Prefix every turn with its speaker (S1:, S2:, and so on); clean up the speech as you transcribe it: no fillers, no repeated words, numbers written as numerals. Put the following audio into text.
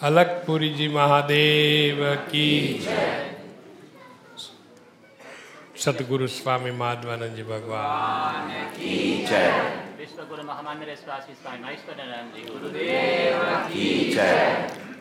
S1: अलकपुरी जी महादेव की, सतगुरु स्वामी माधवानंद जी भगवान
S2: की जय।
S3: विश्व गुरु महामान्य स्वामी स्वामी महेश्वरानंद जी
S2: गुरुदेव की जय।